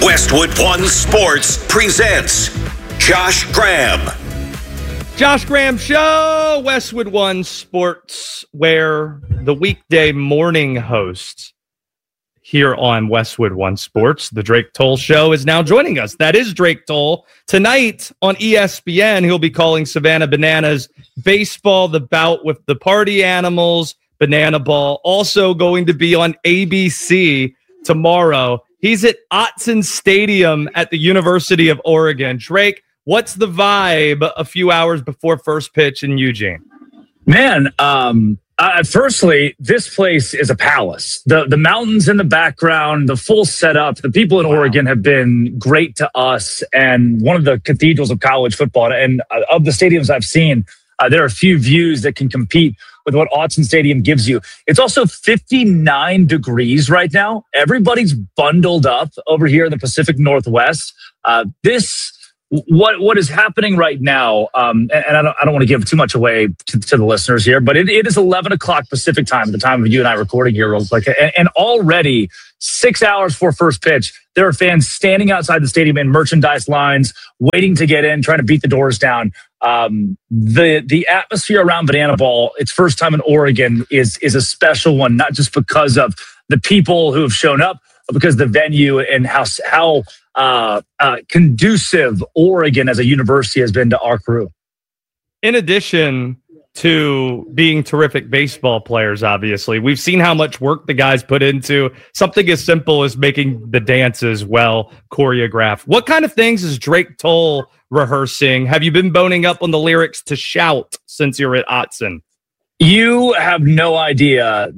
Westwood One Sports presents Josh Graham. Josh Graham Show, Westwood One Sports, where the weekday morning host here on Westwood One Sports, the Drake Toll Show, is now joining us. That is Drake Toll. Tonight on ESPN, he'll be calling Savannah Bananas baseball, the bout with the party animals, Banana Ball. Also going to be on ABC tomorrow. He's at Autzen Stadium at the University of Oregon. Drake, what's the vibe a few hours before first pitch in Eugene? Man, firstly, this place is a palace. The mountains in the background, the full setup. The people in Oregon have been great to us, and one of the cathedrals of college football. And of the stadiums I've seen, there are a few views that can compete with what Autzen Stadium gives you. It's also 59 degrees right now. Everybody's bundled up over here in the Pacific Northwest. What is happening right now, and I don't want to give too much away to the listeners here, but it is 11 o'clock Pacific time at the time of you and I recording here real quick. And already 6 hours before first pitch, there are fans standing outside the stadium in merchandise lines, waiting to get in, trying to beat the doors down. The atmosphere around Banana Ball, its first time in Oregon, is a special one, not just because of the people who have shown up, but because of the venue and how conducive Oregon as a university has been to our crew. In addition to being terrific baseball players, obviously, we've seen how much work the guys put into something as simple as making the dances well choreographed. What kind of things is Drake Toll rehearsing? Have you been boning up on the lyrics to Shout since you're at Autzen? You have no idea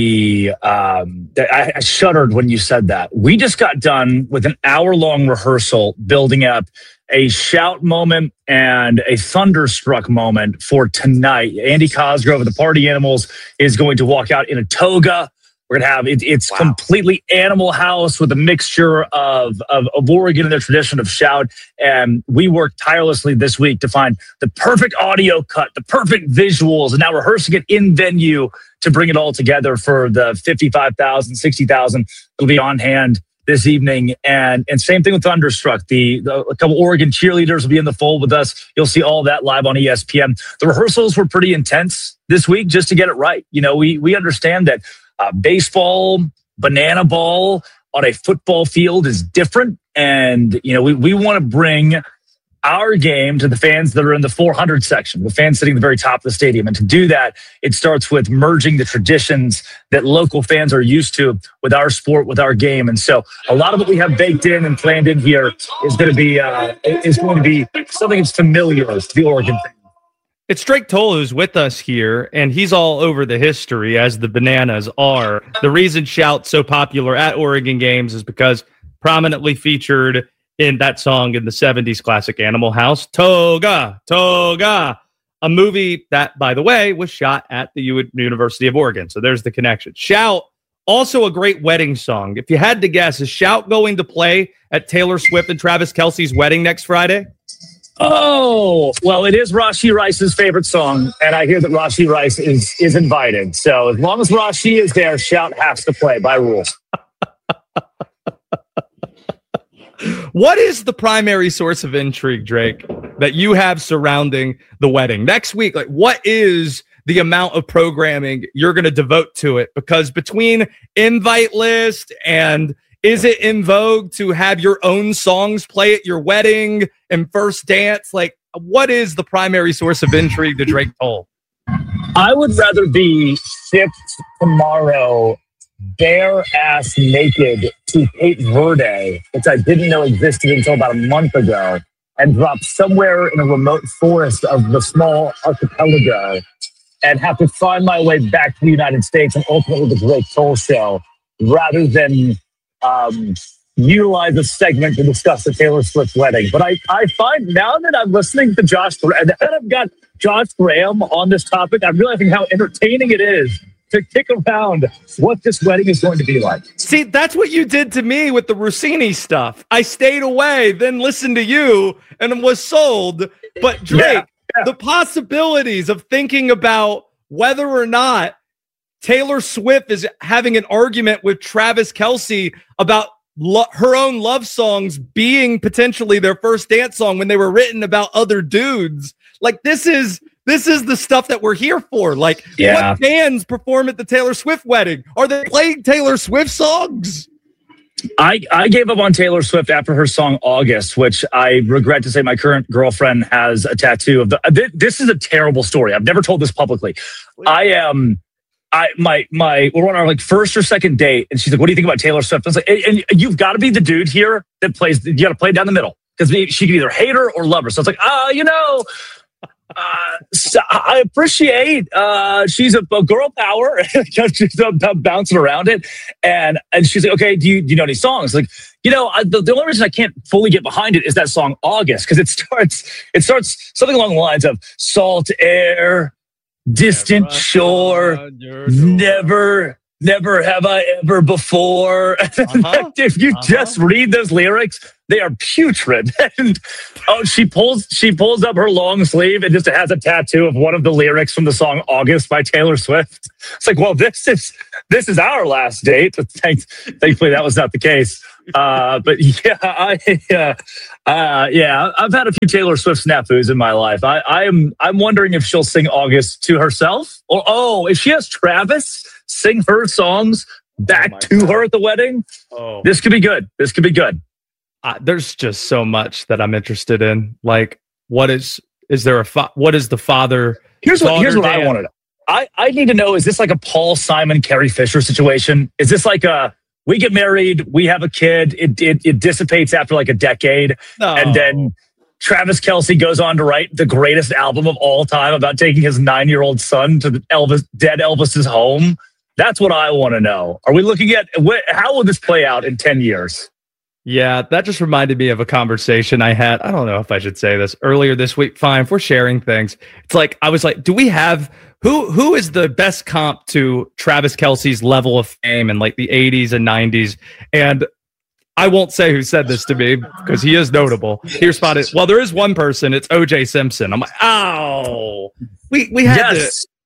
I shuddered when you said that. We just got done with an hour-long rehearsal building up a shout moment and a thunderstruck moment for tonight. Andy Cosgrove of the Party Animals is going to walk out in a toga. We're going to have it's completely Animal House with a mixture of Oregon and their tradition of shout. And we worked tirelessly this week to find the perfect audio cut, the perfect visuals, and now rehearsing it in venue to bring it all together for the 55,000, 60,000 that'll be on hand this evening. And same thing with Thunderstruck. A couple Oregon cheerleaders will be in the fold with us. You'll see all that live on ESPN. The rehearsals were pretty intense this week just to get it right. You know, we understand that baseball, banana ball on a football field is different. And, you know, we want to bring our game to the fans that are in the 400 section, the fans sitting at the very top of the stadium. And to do that, it starts with merging the traditions that local fans are used to with our sport, with our game. And so a lot of what we have baked in and planned in here is going to be something that's familiar to the Oregon fan. It's Drake Toll who's with us here, and he's all over the history, as the Bananas are. The reason Shout's so popular at Oregon games is because prominently featured in that song in the 70s classic Animal House, Toga, Toga, a movie that, by the way, was shot at the University of Oregon. So there's the connection. Shout, also a great wedding song. If you had to guess, is Shout going to play at Taylor Swift and Travis Kelce's wedding next Friday? Oh, well, it is Rashee Rice's favorite song, and I hear that Rashee Rice is invited. So as long as Rashee is there, Shout has to play by rules. What is the primary source of intrigue, Drake, that you have surrounding the wedding? Next week, like, what is the amount of programming you're going to devote to it? Because between invite list and is it in vogue to have your own songs play at your wedding and first dance? Like, what is the primary source of intrigue to Drake Toll? I would rather be shipped tomorrow bare-ass naked to Cape Verde, which I didn't know existed until about a month ago, and drop somewhere in a remote forest of the small archipelago and have to find my way back to the United States and ultimately the Drake Toll Show, rather than utilize a segment to discuss the Taylor Swift wedding. But I find now that I'm listening to Josh, and that I've got Josh Graham on this topic, I'm realizing how entertaining it is to kick around what this wedding is going to be like. See, that's what you did to me with the Rossini stuff. I stayed away, then listened to you, and was sold. But Drake, the possibilities of thinking about whether or not Taylor Swift is having an argument with Travis Kelce about her own love songs being potentially their first dance song when they were written about other dudes. Like, this is the stuff that we're here for. Like, what bands perform at the Taylor Swift wedding? Are they playing Taylor Swift songs? I gave up on Taylor Swift after her song August, which I regret to say my current girlfriend has a tattoo of. This is a terrible story. I've never told this publicly. We're on our like first or second date, and she's like, "What do you think about Taylor Swift?" I was like, and you've got to be the dude here that plays. You got to play down the middle, because she can either hate her or love her. So it's like, so I appreciate she's a girl power. She's bouncing around it, and she's like, okay, do you know any songs? Like, the only reason I can't fully get behind it is that song August, because it starts something along the lines of salt air, distant shore, never have I ever before. If you just read those lyrics, they are putrid. And she pulls up her long sleeve and just has a tattoo of one of the lyrics from the song August by Taylor Swift. It's like, well, this is our last date. Thankfully, that was not the case. But I've had a few Taylor Swift snafus in my life. I'm wondering if she'll sing August to herself, or if she has Travis sing her songs back to her at the wedding. This could be good. There's just so much that I'm interested in. Like, what is the father? Here's what I want to know. I need to know, is this like a Paul Simon, Carrie Fisher situation? Is this like we get married, we have a kid, it dissipates after like a decade, and then Travis Kelce goes on to write the greatest album of all time about taking his 9-year-old son to dead Elvis's home? That's what I want to know. Are we looking at how will this play out in 10 years? Yeah, that just reminded me of a conversation I had. I don't know if I should say this earlier this week. Fine, if we're sharing things. It's like, I was like, do we have who is the best comp to Travis Kelce's level of fame in like the 80s and 90s? And I won't say who said this to me because he is notable. He responded, well, there is one person. It's O.J. Simpson. I'm like, oh, we had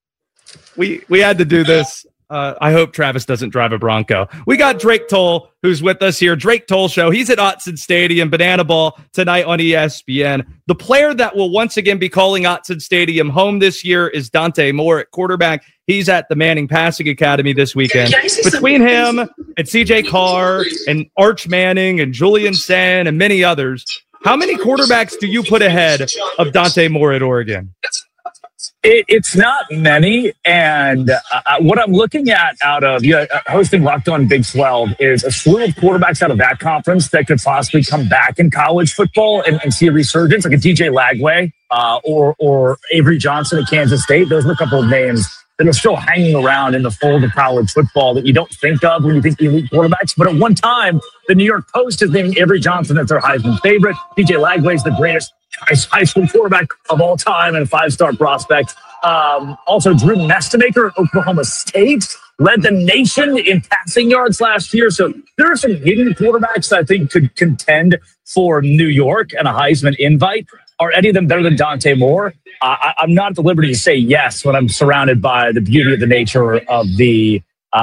we had to do this. I hope Travis doesn't drive a Bronco. We got Drake Toll, who's with us here. Drake Toll Show. He's at Autzen Stadium, Banana Ball tonight on ESPN. The player that will once again be calling Autzen Stadium home this year is Dante Moore at quarterback. He's at the Manning Passing Academy this weekend. Between him and CJ Carr and Arch Manning and Julian Sen and many others, how many quarterbacks do you put ahead of Dante Moore at Oregon? It's not many, and what I'm looking at out of hosting Locked On Big 12 is a slew of quarterbacks out of that conference that could possibly come back in college football and see a resurgence, like a DJ Lagway or Avery Johnson at Kansas State. Those are a couple of names that are still hanging around in the fold of college football that you don't think of when you think elite quarterbacks. But at one time, the New York Post is naming Avery Johnson as their Heisman favorite. DJ Lagway is the greatest high school quarterback of all time and a 5-star prospect. Also, Drew Mestemaker at Oklahoma State led the nation in passing yards last year. So there are some hidden quarterbacks that I think could contend for New York and a Heisman invite. Are any of them better than Dante Moore? I'm not at the liberty to say yes when I'm surrounded by the beauty of the nature of the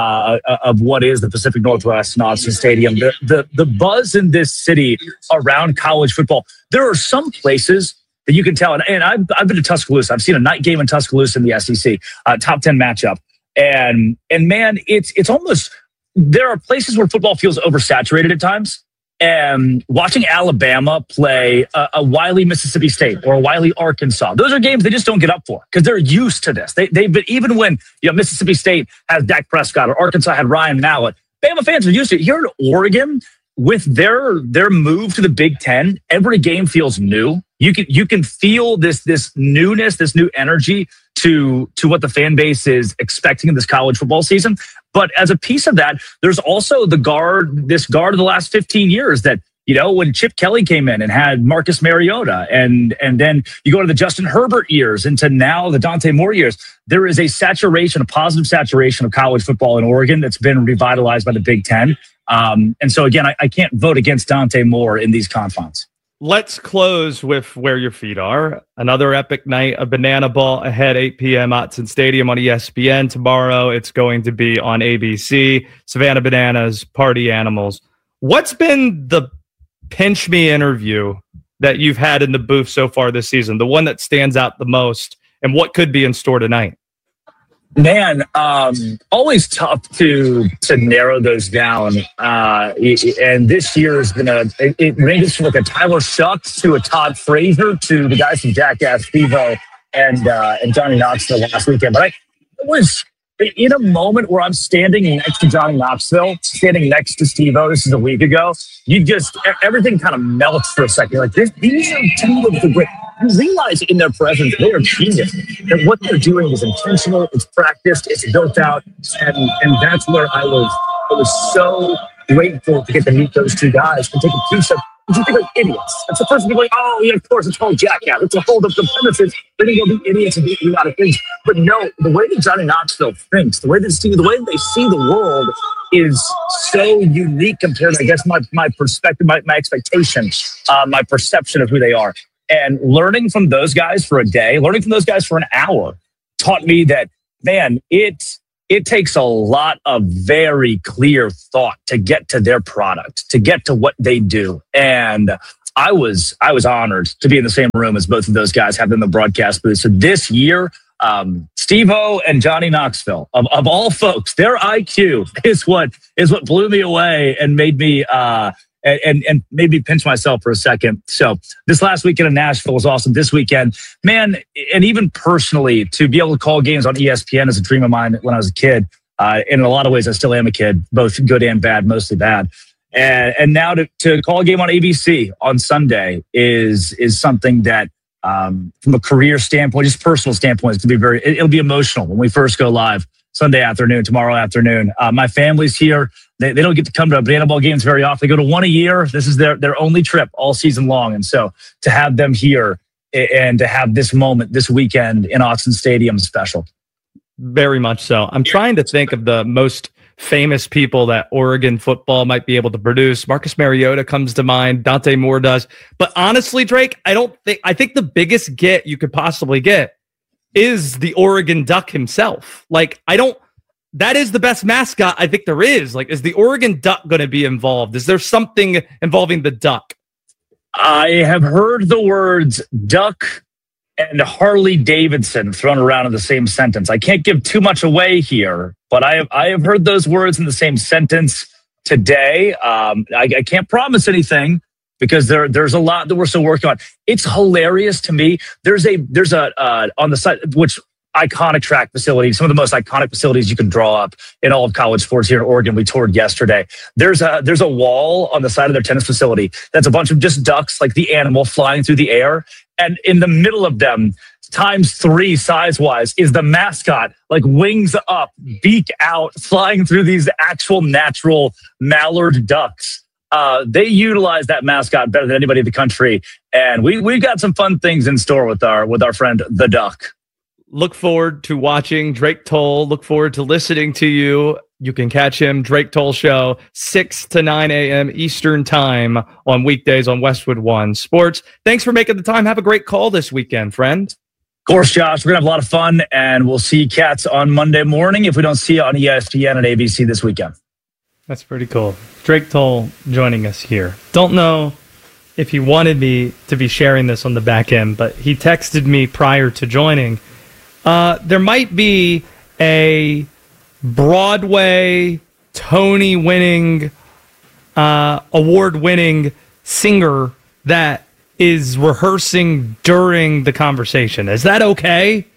of what is the Pacific Northwest and Autzen Stadium. The buzz in this city around college football. There are some places that you can tell, and I've been to Tuscaloosa. I've seen a night game in Tuscaloosa in the SEC, top 10 matchup, and man, it's almost, there are places where football feels oversaturated at times. And watching Alabama play a wily Mississippi State or a wily Arkansas, those are games they just don't get up for because they're used to this. They've been, even when Mississippi State has Dak Prescott or Arkansas had Ryan Mallett, Bama fans are used to it. Here in Oregon, with their move to the Big Ten, every game feels new. You can feel this newness, this new energy to what the fan base is expecting in this college football season. But as a piece of that, there's also this guard of the last 15 years that, when Chip Kelly came in and had Marcus Mariota, and then you go to the Justin Herbert years into now the Dante Moore years, there is a positive saturation of college football in Oregon that's been revitalized by the Big Ten. And so, again, I can't vote against Dante Moore in these confines. Let's close with where your feet are. Another epic night of Banana Ball ahead, 8 p.m. Autzen Stadium on ESPN. Tomorrow, it's going to be on ABC. Savannah Bananas, Party Animals. What's been the pinch me interview that you've had in the booth so far this season? The one that stands out the most, and what could be in store tonight? Man, always tough to narrow those down. And this year has been it ranges from like a Tyler Shucks to a Todd Frazier to the guys from Jackass, Steve-O and Johnny Knoxville last weekend. But I was in a moment where I'm standing next to Johnny Knoxville, standing next to Steve-O. This is a week ago. Everything kind of melts for a second. Like these are two of the great. You realize in their presence, they are genius. That what they're doing is intentional, it's practiced, it's built out, and that's where I was so grateful to get to meet those two guys and take a piece of. You think like idiots. That's the first thing like, oh yeah, of course it's called Jackass. It's a hold up the premises. They're gonna go be idiots and be a lot of things. But no, the way that Johnny Knoxville thinks, the way they see the world is so unique compared to, I guess, my perspective, my expectation, my perception of who they are. And learning from those guys for a day, learning from those guys for an hour taught me that, man, it takes a lot of very clear thought to get to their product, to get to what they do. And I was honored to be in the same room as both of those guys, having the broadcast booth. So this year, Steve-O and Johnny Knoxville, of all folks, their IQ is what blew me away and made me and made me pinch myself for a second. So this last weekend in Nashville was awesome. This weekend, man, and even personally, to be able to call games on ESPN is a dream of mine when I was a kid. In a lot of ways, I still am a kid, both good and bad, mostly bad. And now to call a game on ABC on Sunday is something that, from a career standpoint, just personal standpoint, it'll be emotional when we first go live Sunday afternoon, tomorrow afternoon. My family's here. They don't get to come to banana ball games very often. They go to one a year. This is their only trip all season long. And so to have them here and to have this moment this weekend in Autzen Stadium is special. Very much so. I'm trying to think of the most famous people that Oregon football might be able to produce. Marcus Mariota comes to mind. Dante Moore does. But honestly, Drake, I think the biggest get you could possibly get is the Oregon Duck himself. That is the best mascot I think there is. Is the Oregon Duck going to be involved? Is there something involving the Duck? I have heard the words Duck and Harley Davidson thrown around in the same sentence. I can't give too much away here, but I have heard those words in the same sentence today. I can't promise anything because there's a lot that we're still working on. It's hilarious to me. There's a on the site, which iconic track facilities, some of the most iconic facilities you can draw up in all of college sports here in Oregon. We toured yesterday. There's a wall on the side of their tennis facility that's a bunch of just ducks, like the animal flying through the air. And in the middle of them, ×3 size-wise, is the mascot, wings up, beak out, flying through these actual natural mallard ducks. They utilize that mascot better than anybody in the country. And we've got some fun things in store with our friend, the Duck. Look forward to watching Drake Toll. Look forward to listening to you. You can catch him, Drake Toll Show, 6 to 9 a.m. Eastern Time on weekdays on Westwood One Sports. Thanks for making the time. Have a great call this weekend, friend. Of course, Josh. We're going to have a lot of fun, and we'll see Cats on Monday morning if we don't see you on ESPN and ABC this weekend. That's pretty cool. Drake Toll joining us here. Don't know if he wanted me to be sharing this on the back end, but he texted me prior to joining. There might be a Broadway Tony-winning, award-winning singer that is rehearsing during the conversation. Is that okay?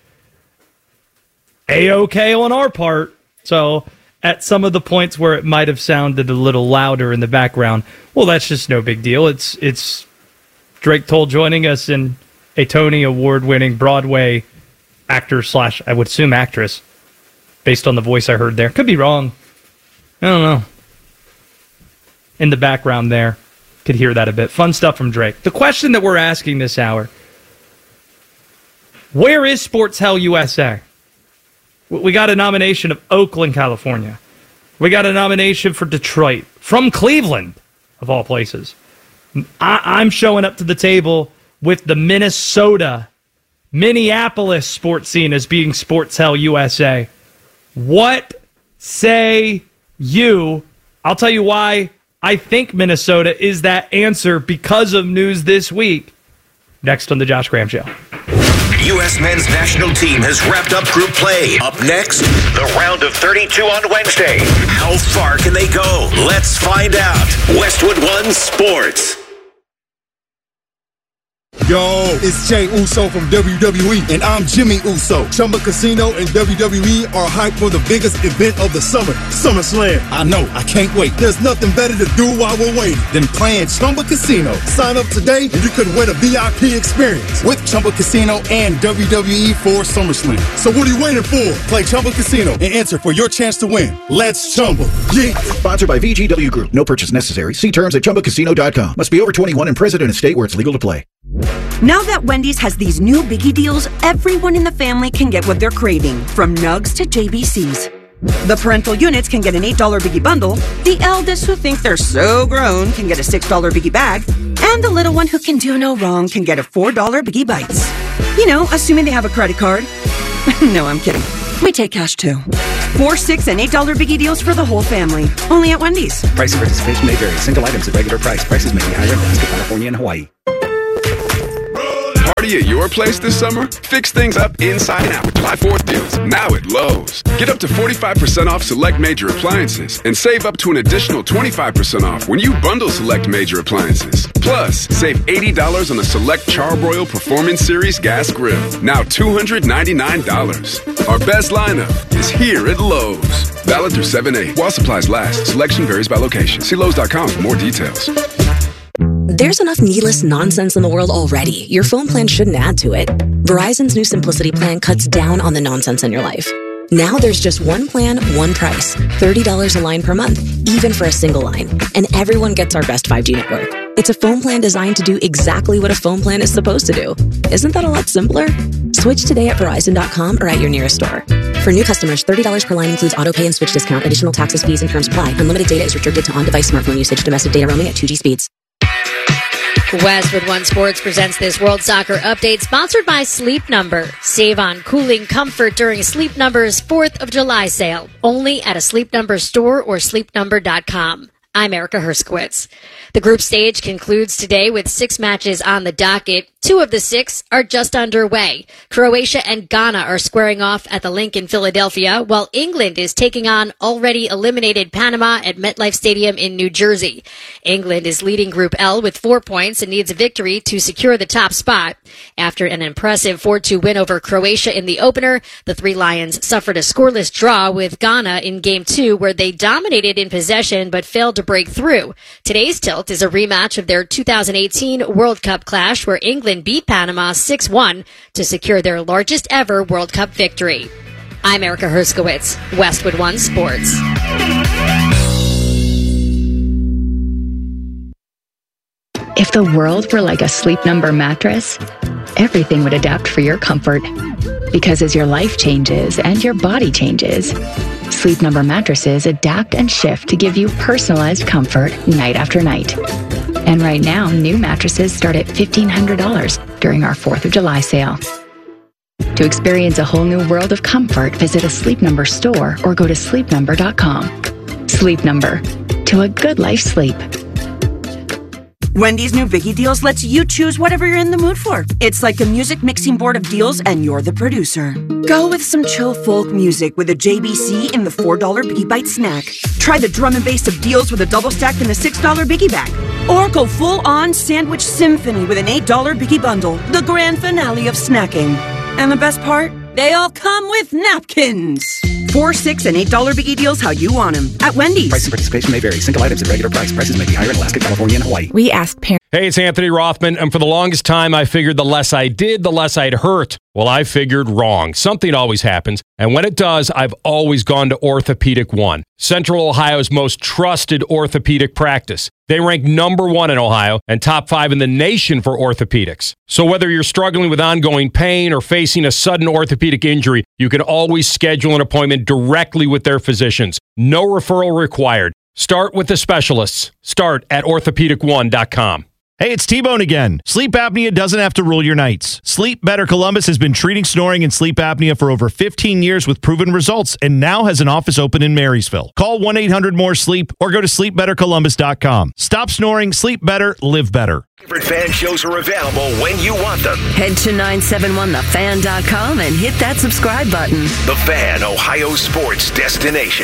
A-okay on our part. So at some of the points where it might have sounded a little louder in the background, well, that's just no big deal. It's Drake Toll joining us in a Tony Award-winning Broadway actor / I would assume actress, based on the voice I heard there. Could be wrong. I don't know. In the background there, could hear that a bit. Fun stuff from Drake. The question that we're asking this hour, where is Sports Hell USA? We got a nomination of Oakland, California. We got a nomination for Detroit, from Cleveland, of all places. I'm showing up to the table with the Minneapolis sports scene as being Sports Hell USA. What say you? I'll tell you why I think Minnesota is that answer because of news this week. Next on the Josh Graham Show. U.S. men's national team has wrapped up group play. Up next, the round of 32 on Wednesday. How far can they go? Let's find out. Westwood One Sports. Yo, it's Jey Uso from WWE, and I'm Jimmy Uso. Chumba Casino and WWE are hyped for the biggest event of the summer, SummerSlam. I know, I can't wait. There's nothing better to do while we're waiting than playing Chumba Casino. Sign up today, and you could win a VIP experience with Chumba Casino and WWE for SummerSlam. So what are you waiting for? Play Chumba Casino and enter for your chance to win. Let's Chumba. Yeah. Sponsored by VGW Group. No purchase necessary. See terms at ChumbaCasino.com. Must be over 21 and present in a state where it's legal to play. Now that Wendy's has these new biggie deals, everyone in the family can get what they're craving, from nugs to JBCs. The parental units can get an $8 biggie bundle, the eldest who think they're so grown can get a $6 biggie bag, and the little one who can do no wrong can get a $4 biggie bites. You know, assuming they have a credit card. No, I'm kidding. We take cash too. $4, $6, and $8 biggie deals for the whole family. Only at Wendy's. Price and participation may vary. Single items at regular price. Prices may be higher in Alaska, California, and Hawaii. Party at your place this summer? Fix things up inside and out with July 4th deals, now at Lowe's. Get up to 45% off select major appliances and save up to an additional 25% off when you bundle select major appliances. Plus, save $80 on a select Charbroil Performance Series gas grill, now $299. Our best lineup is here at Lowe's. Valid through 7/8. While supplies last, selection varies by location. See Lowe's.com for more details. There's enough needless nonsense in the world already. Your phone plan shouldn't add to it. Verizon's new Simplicity plan cuts down on the nonsense in your life. Now there's just one plan, one price. $30 a line per month, even for a single line. And everyone gets our best 5G network. It's a phone plan designed to do exactly what a phone plan is supposed to do. Isn't that a lot simpler? Switch today at Verizon.com or at your nearest store. For new customers, $30 per line includes auto pay and switch discount. Additional taxes, fees, and terms apply. Unlimited data is restricted to on-device smartphone usage. Domestic data roaming at 2G speeds. Westwood One Sports presents this World Soccer Update, sponsored by Sleep Number. Save on cooling comfort during Sleep Number's 4th of July sale, only at a Sleep Number store or sleepnumber.com. I'm Erica Herskowitz. The group stage concludes today with 6 matches on the docket. 2 of the 6 are just underway. Croatia and Ghana are squaring off at the Link in Philadelphia, while England is taking on already eliminated Panama at MetLife Stadium in New Jersey. England is leading Group L with 4 points and needs a victory to secure the top spot. After an impressive 4-2 win over Croatia in the opener, the Three Lions suffered a scoreless draw with Ghana in Game 2, where they dominated in possession but failed to break through. Today's tilt is a rematch of their 2018 World Cup clash, where England beat Panama 6-1 to secure their largest ever World Cup victory. I'm Erica Herskowitz, Westwood One Sports. If the world were like a Sleep Number mattress, everything would adapt for your comfort. Because as your life changes and your body changes, Sleep Number mattresses adapt and shift to give you personalized comfort night after night. And right now, new mattresses start at $1,500 during our 4th of July sale. To experience a whole new world of comfort, visit a Sleep Number store or go to sleepnumber.com. Sleep Number. To a good life sleep. Wendy's new Biggie Deals lets you choose whatever you're in the mood for. It's like a music mixing board of deals, and you're the producer. Go with some chill folk music with a JBC in the $4 Biggie Bite snack. Try the drum and bass of deals with a double stack in the $6 Biggie Bag. Or go full-on sandwich symphony with an $8 Biggie Bundle, the grand finale of snacking. And the best part? They all come with napkins. $4, $6, and $8 Biggie Deals how you want them at Wendy's. Price and participation may vary. Single items at regular price. Prices may be higher in Alaska, California, and Hawaii. We asked parents. Hey, it's Anthony Rothman, and for the longest time, I figured the less I did, the less I'd hurt. Well, I figured wrong. Something always happens, and when it does, I've always gone to Orthopedic One, Central Ohio's most trusted orthopedic practice. They rank #1 in Ohio and top 5 in the nation for orthopedics. So whether you're struggling with ongoing pain or facing a sudden orthopedic injury, you can always schedule an appointment directly with their physicians. No referral required. Start with the specialists. Start at orthopedic1.com. Hey, it's T-Bone again. Sleep apnea doesn't have to rule your nights. Sleep Better Columbus has been treating snoring and sleep apnea for over 15 years with proven results and now has an office open in Marysville. Call 1-800-MORE-SLEEP or go to sleepbettercolumbus.com. Stop snoring, sleep better, live better. Favorite fan shows are available when you want them. Head to 971thefan.com and hit that subscribe button. The Fan, Ohio sports destination.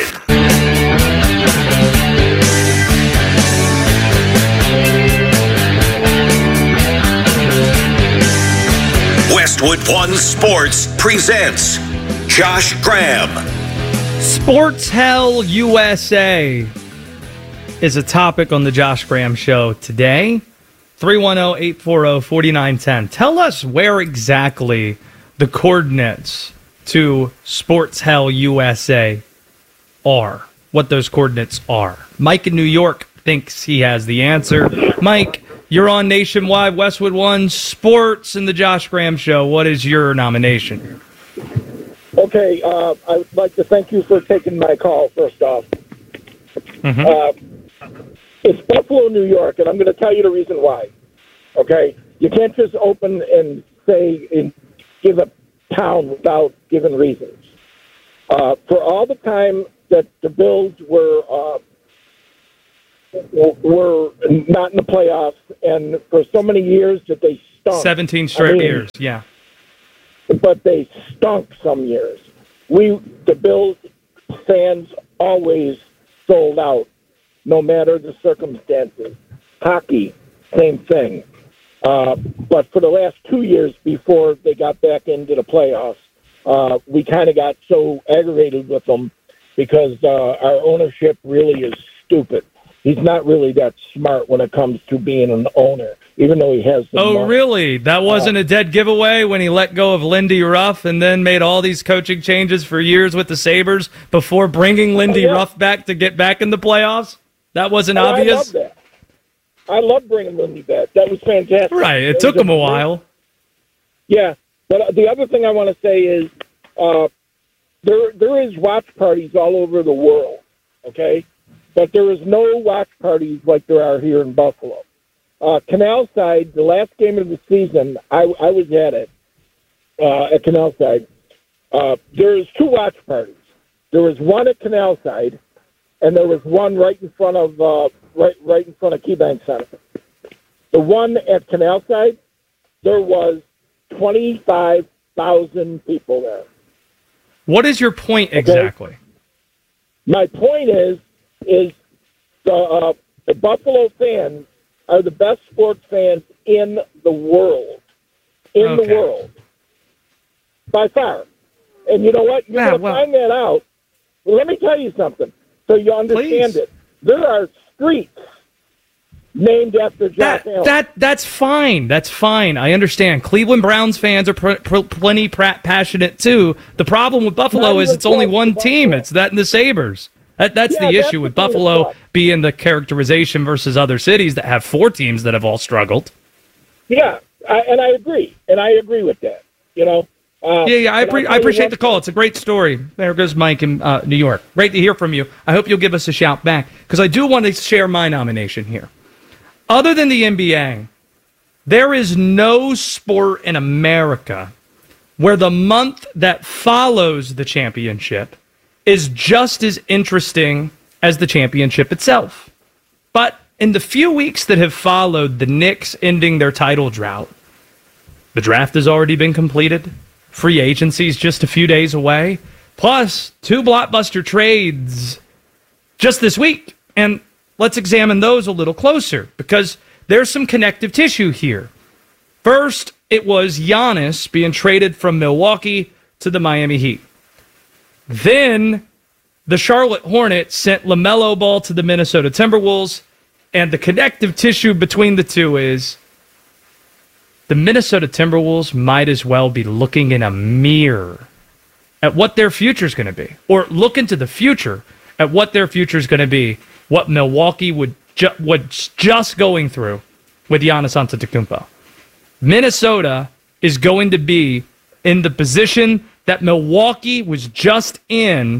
Westwood One Sports presents Josh Graham. Sports Hell USA is a topic on the Josh Graham Show today. 310-840-4910. Tell us where exactly the coordinates to Sports Hell USA are. What those coordinates are. Mike in New York thinks he has the answer. Mike, you're on Nationwide Westwood One Sports and the Josh Graham Show. What is your nomination? Okay, I would like to thank you for taking my call, first off. It's Buffalo, New York, and I'm going to tell you the reason why. Okay? You can't just open and say and give a town without giving reasons. For all the time that the Bills were not in the playoffs, and for so many years that they stunk. 17 straight years, yeah. But they stunk some years. The Bills fans always sold out, no matter the circumstances. Hockey, same thing. But for the last 2 years before they got back into the playoffs, we kind of got so aggravated with them because our ownership really is stupid. He's not really that smart when it comes to being an owner, even though he has the money. Really? That wasn't a dead giveaway when he let go of Lindy Ruff and then made all these coaching changes for years with the Sabres before bringing Lindy Ruff back to get back in the playoffs? That wasn't obvious? I love that. I love bringing Lindy back. That was fantastic. Right. It took him a while. Yeah. But the other thing I want to say is there is watch parties all over the world, okay? But there is no watch parties like there are here in Buffalo. Canal Side, the last game of the season, I was at it, at Canal Side. There's two watch parties. There was one at Canal Side, and there was one right in front of right in front of KeyBank Center. The one at Canal Side, there was 25,000 people there. What is your point exactly? Okay? My point is the Buffalo fans are the best sports fans in the world. In the world. By far. And you know what? You're going to find that out. Well, let me tell you something so you understand it. There are streets named after Josh Allen. That's fine. That's fine. I understand. Cleveland Browns fans are plenty passionate, too. The problem with Buffalo is it's only one team. It's that and the Sabres. That's the issue with Buffalo being the characterization versus other cities that have four teams that have all struggled. Yeah, and I agree. And I agree with that, you know. I appreciate the call. It's a great story. There goes Mike in New York. Great to hear from you. I hope you'll give us a shout back because I do want to share my nomination here. Other than the NBA, there is no sport in America where the month that follows the championship is just as interesting as the championship itself. But in the few weeks that have followed the Knicks ending their title drought, the draft has already been completed. Free agency is just a few days away. Plus, 2 blockbuster trades just this week. And let's examine those a little closer because there's some connective tissue here. First, it was Giannis being traded from Milwaukee to the Miami Heat. Then the Charlotte Hornets sent LaMelo Ball to the Minnesota Timberwolves, and the connective tissue between the two is the Minnesota Timberwolves might as well be looking in a mirror at what their future is going to be, or look into the future at what their future is going to be, what Milwaukee was just going through with Giannis Antetokounmpo. Minnesota is going to be in the position that Milwaukee was just in,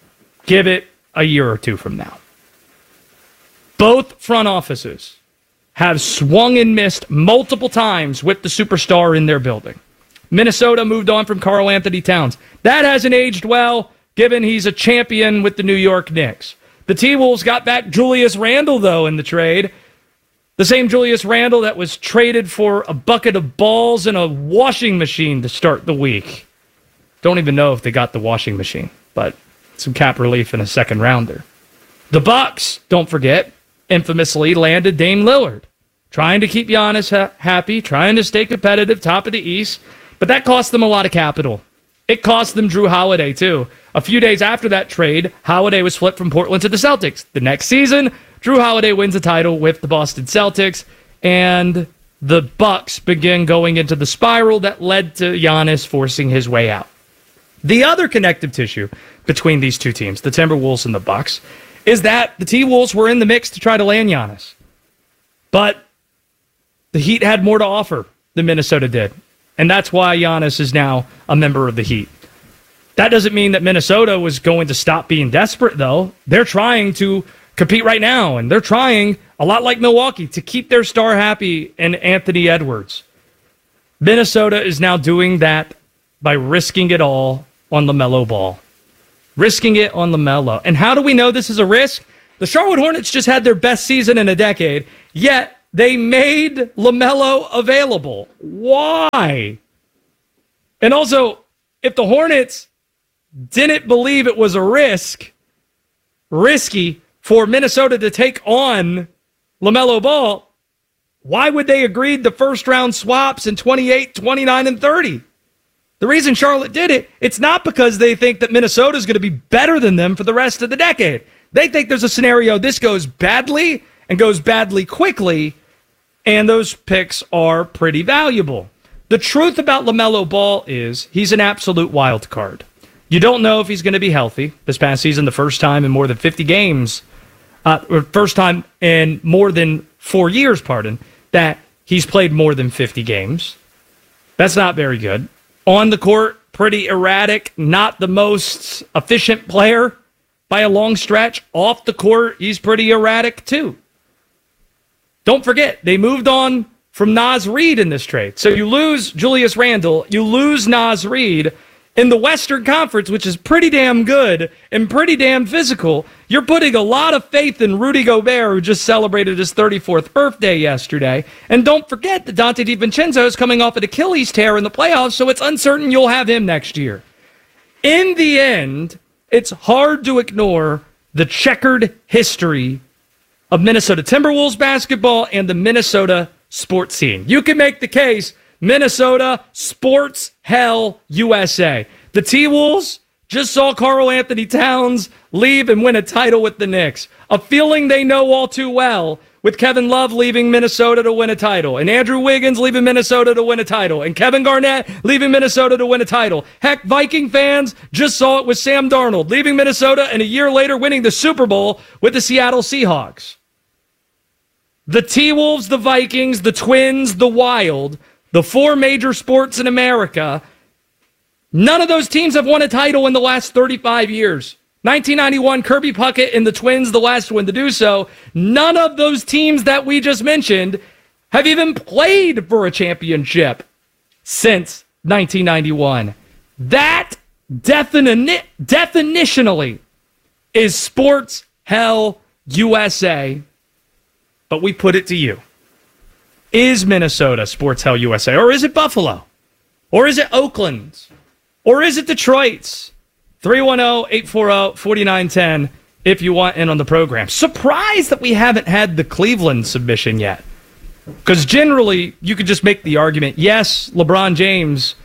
give it a year or two from now. Both front offices have swung and missed multiple times with the superstar in their building. Minnesota moved on from Karl Anthony Towns. That hasn't aged well, given he's a champion with the New York Knicks. The T-Wolves got back Julius Randle, though, in the trade. The same Julius Randle that was traded for a bucket of balls and a washing machine to start the week. Don't even know if they got the washing machine, but some cap relief in a second rounder. The Bucks, don't forget, infamously landed Dame Lillard, trying to keep Giannis happy, trying to stay competitive, top of the East, but that cost them a lot of capital. It cost them Drew Holiday, too. A few days after that trade, Holiday was flipped from Portland to the Celtics. The next season, Drew Holiday wins a title with the Boston Celtics, and the Bucks begin going into the spiral that led to Giannis forcing his way out. The other connective tissue between these two teams, the Timberwolves and the Bucks, is that the T-Wolves were in the mix to try to land Giannis. But the Heat had more to offer than Minnesota did. And that's why Giannis is now a member of the Heat. That doesn't mean that Minnesota was going to stop being desperate, though. They're trying to compete right now, and they're trying, a lot like Milwaukee, to keep their star happy in Anthony Edwards. Minnesota is now doing that by risking it all on LaMelo Ball. Risking it on LaMelo. And how do we know this is a risk? The Charlotte Hornets just had their best season in a decade, yet they made LaMelo available. Why? And also, if the Hornets didn't believe it was a risky for Minnesota to take on LaMelo Ball, why would they agree to first-round swaps in 28, 29, and 30? The reason Charlotte did it, it's not because they think that Minnesota is going to be better than them for the rest of the decade. They think there's a scenario this goes badly and goes badly quickly, and those picks are pretty valuable. The truth about LaMelo Ball is he's an absolute wild card. You don't know if he's going to be healthy. This past season, the first time in more than 50 games, or first time in more than 4 years, that he's played more than 50 games. That's not very good. On the court, pretty erratic, not the most efficient player by a long stretch. Off the court, he's pretty erratic too. Don't forget, they moved on from Naz Reid in this trade. So you lose Julius Randle, you lose Naz Reid. In the Western Conference, which is pretty damn good and pretty damn physical, you're putting a lot of faith in Rudy Gobert, who just celebrated his 34th birthday yesterday. And don't forget that Dante DiVincenzo is coming off an Achilles tear in the playoffs, so it's uncertain you'll have him next year. In the end, it's hard to ignore the checkered history of Minnesota Timberwolves basketball and the Minnesota sports scene. You can make the case Minnesota sports hell USA. The T-Wolves just saw Karl Anthony Towns leave and win a title with the Knicks. A feeling they know all too well, with Kevin Love leaving Minnesota to win a title, and Andrew Wiggins leaving Minnesota to win a title, and Kevin Garnett leaving Minnesota to win a title. Heck, Viking fans just saw it with Sam Darnold leaving Minnesota and a year later winning the Super Bowl with the Seattle Seahawks. The T-Wolves, the Vikings, the Twins, the Wild, the four major sports in America, none of those teams have won a title in the last 35 years. 1991, Kirby Puckett and the Twins, the last one to do so. None of those teams that we just mentioned have even played for a championship since 1991. That definitionally is sports hell USA. But we put it to you. Is Minnesota sports hell USA? Or is it Buffalo? Or is it Oakland? Or is it Detroit's? 310-840-4910 if you want in on the program. Surprised that we haven't had the Cleveland submission yet. Because generally, you could just make the argument, yes, LeBron James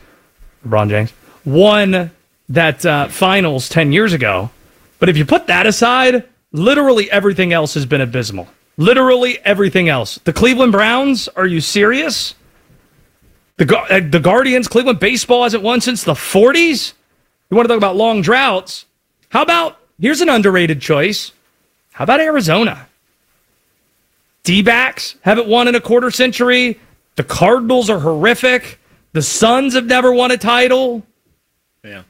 won that finals 10 years ago. But if you put that aside, literally everything else has been abysmal. Literally everything else. The Cleveland Browns, are you serious? The Guardians, Cleveland baseball hasn't won since the 40s? You want to talk about long droughts? How about, here's an underrated choice. How about Arizona? D-backs haven't won in a quarter century. The Cardinals are horrific. The Suns have never won a title. Yeah.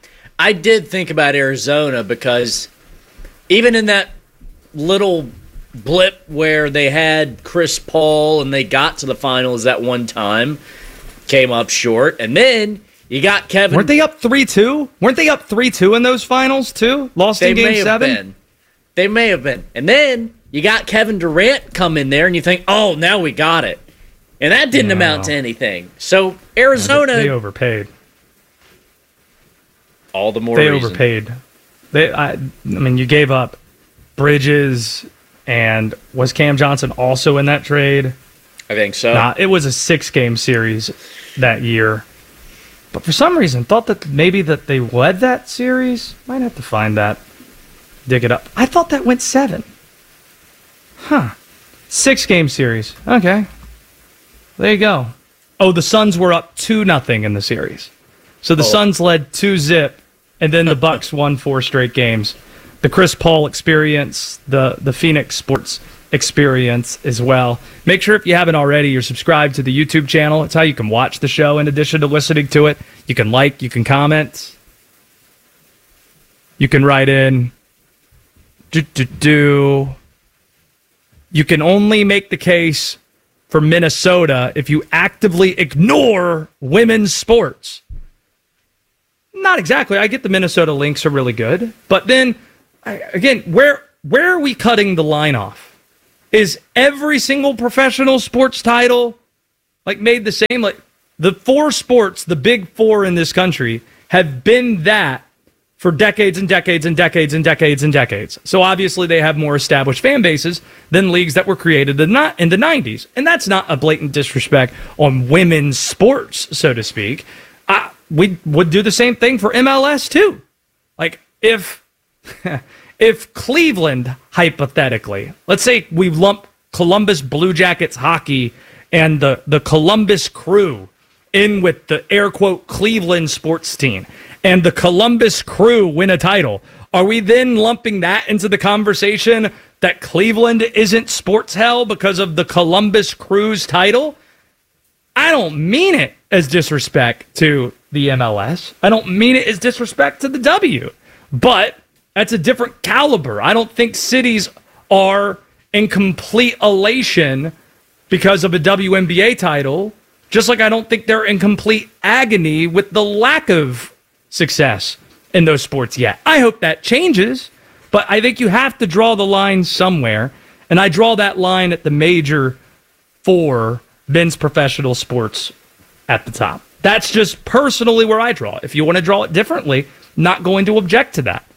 I did think about Arizona because even in that little blip where they had Chris Paul and they got to the finals that one time, came up short, and then you got Kevin. Weren't they up 3-2? Weren't they up 3-2 in those finals too? Lost in Game 7? They may have been. And then you got Kevin Durant come in there and you think, oh, now we got it. And that didn't amount to anything. So Arizona... They overpaid. All the more They reason. overpaid. I mean, you gave up Bridges, and was Cam Johnson also in that trade? I think so. Nah, it was a 6-game series that year. But for some reason, thought that maybe that they led that series. Might have to find that. Dig it up. I thought that went 7. Huh. 6-game series. Okay. There you go. Oh, the Suns were up 2-0 in the series. So the Suns led 2-0, and then the Bucks won 4 straight games. The Chris Paul experience, the Phoenix Sports experience as well. Make sure if you haven't already, you're subscribed to the YouTube channel. It's how you can watch the show in addition to listening to it. You can like, you can comment. You can write in. You can only make the case for Minnesota if you actively ignore women's sports. Not exactly. I get the Minnesota Lynx are really good. But then, again, where are we cutting the line off? Is every single professional sports title made the same? Like the 4 sports, the big 4 in this country, have been that for decades and decades and decades and decades and decades. So obviously they have more established fan bases than leagues that were created in the 90s. And that's not a blatant disrespect on women's sports, so to speak. We would do the same thing for MLS too. Like if Cleveland, hypothetically, let's say we lump Columbus Blue Jackets hockey and the Columbus Crew in with the air quote Cleveland sports team, and the Columbus Crew win a title, are we then lumping that into the conversation that Cleveland isn't sports hell because of the Columbus Crew's title? I don't mean it as disrespect to the MLS. I don't mean it as disrespect to the W. But that's a different caliber. I don't think cities are in complete elation because of a WNBA title, just like I don't think they're in complete agony with the lack of success in those sports yet. I hope that changes, but I think you have to draw the line somewhere, and I draw that line at the major 4 men's professional sports at the top. That's just personally where I draw. If you want to draw it differently, not going to object to that.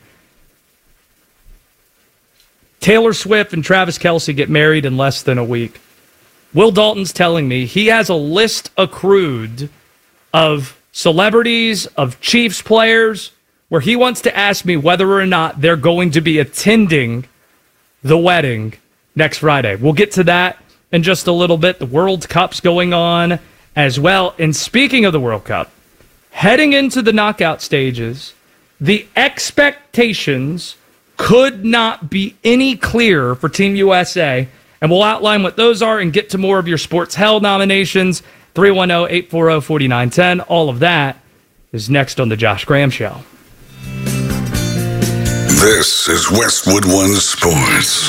Taylor Swift and Travis Kelce get married in less than a week. Will Dalton's telling me he has a list accrued of celebrities, of Chiefs players, where he wants to ask me whether or not they're going to be attending the wedding next Friday. We'll get to that in just a little bit. The World Cup's going on as well. And speaking of the World Cup, heading into the knockout stages, the expectations could not be any clearer for Team USA. And we'll outline what those are and get to more of your Sports Hell nominations. 310-840-4910. All of that is next on The Josh Graham Show. This is Westwood One Sports.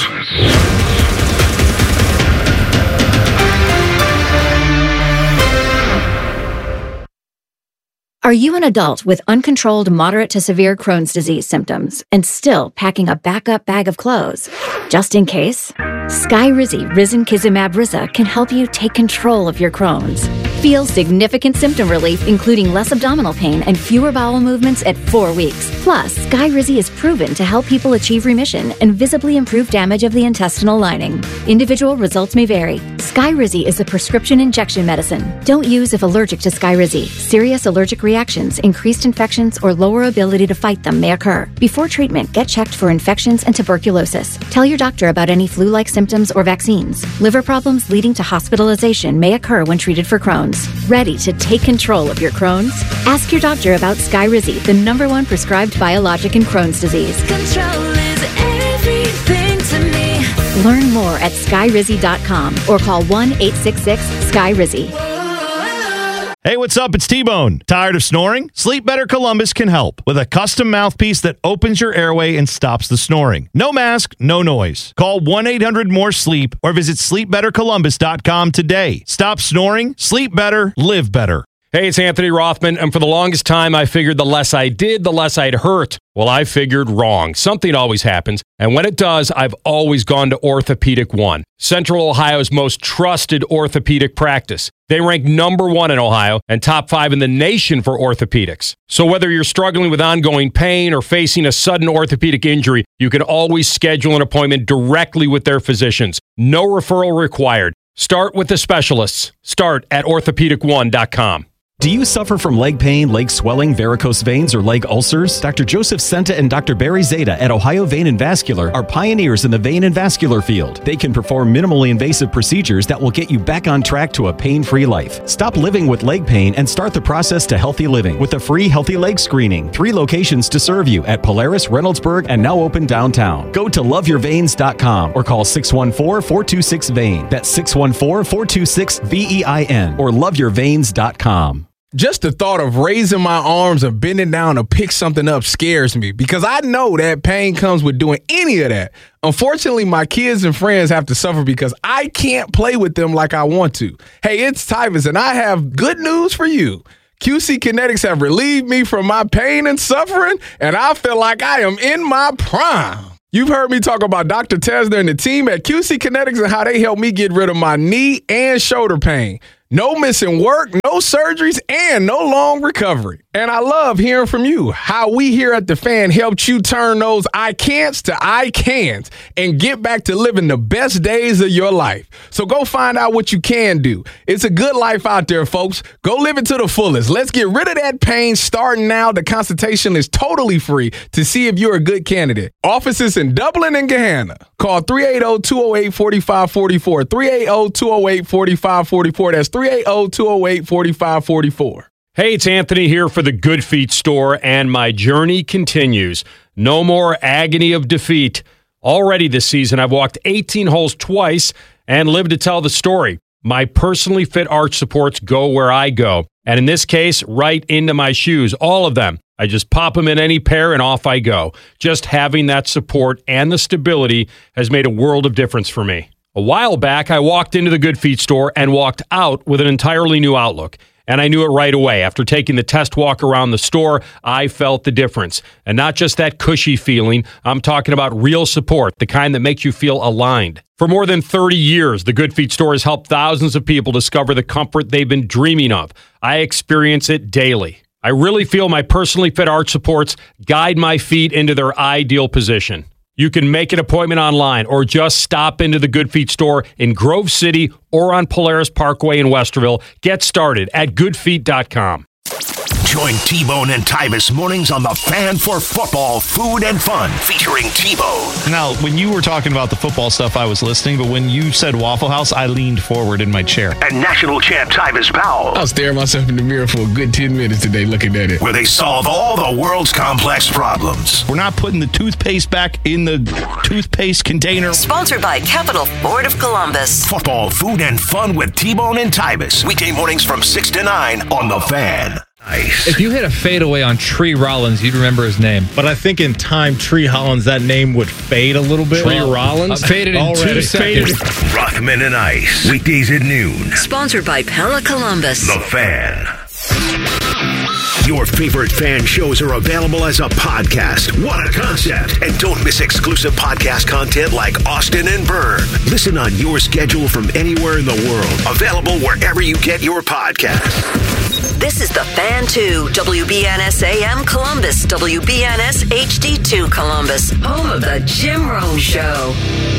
Are you an adult with uncontrolled moderate to severe Crohn's disease symptoms and still packing a backup bag of clothes? Just in case? Skyrizi Risankizumab Riza can help you take control of your Crohn's. Feel significant symptom relief, including less abdominal pain and fewer bowel movements at 4 weeks. Plus, Skyrizi is proven to help people achieve remission and visibly improve damage of the intestinal lining. Individual results may vary. Skyrizi is a prescription injection medicine. Don't use if allergic to Skyrizi. Serious allergic reactions, increased infections, or lower ability to fight them may occur. Before treatment, get checked for infections and tuberculosis. Tell your doctor about any flu-like symptoms or vaccines. Liver problems leading to hospitalization may occur when treated for Crohn's. Ready to take control of your Crohn's? Ask your doctor about Skyrizi, the #1 prescribed biologic in Crohn's disease. Control is everything to me. Learn more at skyrizi.com or call 1-866-SKYRIZI. Hey, what's up? It's T-Bone. Tired of snoring? Sleep Better Columbus can help with a custom mouthpiece that opens your airway and stops the snoring. No mask, no noise. Call 1-800-MORE-SLEEP or visit sleepbettercolumbus.com today. Stop snoring, sleep better, live better. Hey, it's Anthony Rothman, and for the longest time, I figured the less I did, the less I'd hurt. Well, I figured wrong. Something always happens, and when it does, I've always gone to Orthopedic One, Central Ohio's most trusted orthopedic practice. They rank number 1 in Ohio and top 5 in the nation for orthopedics. So whether you're struggling with ongoing pain or facing a sudden orthopedic injury, you can always schedule an appointment directly with their physicians. No referral required. Start with the specialists. Start at orthopedic1.com. Do you suffer from leg pain, leg swelling, varicose veins, or leg ulcers? Dr. Joseph Senta and Dr. Barry Zeta at Ohio Vein and Vascular are pioneers in the vein and vascular field. They can perform minimally invasive procedures that will get you back on track to a pain-free life. Stop living with leg pain and start the process to healthy living with a free healthy leg screening. 3 locations to serve you at Polaris, Reynoldsburg, and now open downtown. Go to loveyourveins.com or call 614-426-VEIN. That's 614-426-VEIN or loveyourveins.com. Just the thought of raising my arms or bending down to pick something up scares me because I know that pain comes with doing any of that. Unfortunately, my kids and friends have to suffer because I can't play with them like I want to. Hey, it's Tyvus, and I have good news for you. QC Kinetics have relieved me from my pain and suffering, and I feel like I am in my prime. You've heard me talk about Dr. Tesner and the team at QC Kinetics and how they helped me get rid of my knee and shoulder pain. No missing work, no surgeries, and no long recovery. And I love hearing from you, how we here at The Fan helped you turn those I can'ts to I can'ts and get back to living the best days of your life. So go find out what you can do. It's a good life out there, folks. Go live it to the fullest. Let's get rid of that pain starting now. The consultation is totally free to see if you're a good candidate. Offices in Dublin and Gahanna. Call 380-208-4544. 380-208-4544. That's 380-208-4544. Hey, it's Anthony here for the Good Feet store, and my journey continues. No more agony of defeat. Already this season, I've walked 18 holes twice and lived to tell the story. My personally fit arch supports go where I go, and in this case, right into my shoes, all of them. I just pop them in any pair and off I go. Just having that support and the stability has made a world of difference for me. A while back, I walked into the Good Feet store and walked out with an entirely new outlook. And I knew it right away. After taking the test walk around the store, I felt the difference. And not just that cushy feeling, I'm talking about real support, the kind that makes you feel aligned. For more than 30 years, the Good Feet store has helped thousands of people discover the comfort they've been dreaming of. I experience it daily. I really feel my personally fit arch supports guide my feet into their ideal position. You can make an appointment online or just stop into the Good Feet store in Grove City or on Polaris Parkway in Westerville. Get started at goodfeet.com. Join T-Bone and Tyvus mornings on The Fan for football, food, and fun, featuring T-Bone. Now, when you were talking about the football stuff, I was listening, but when you said Waffle House, I leaned forward in my chair. And national champ Tyvus Powell. I was staring myself in the mirror for a good 10 minutes today looking at it. Where they solve all the world's complex problems. We're not putting the toothpaste back in the toothpaste container. Sponsored by Capital Ford of Columbus. Football, food, and fun with T-Bone and Tyvus. Weekday mornings from 6 to 9 on The Fan. Nice. If you hit a fadeaway on Tree Rollins, you'd remember his name. But I think in time, Tree Hollins, that name would fade a little bit. Tree Rollins? Faded in already. 2 seconds. Rothman and Ice. Weekdays at noon. Sponsored by Pella Columbus. The Fan. Your favorite fan shows are available as a podcast. What a concept. And don't miss exclusive podcast content like Austin and Byrne. Listen on your schedule from anywhere in the world. Available wherever you get your podcasts. This is The Fan 2, WBNS AM Columbus, WBNS HD2 Columbus, home of the Jim Rome Show.